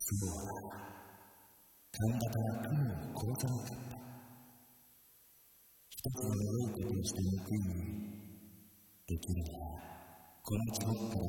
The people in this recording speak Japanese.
今日は神田から雲を殺さなかった。一つの良いことをして報いにできるならこの地獄から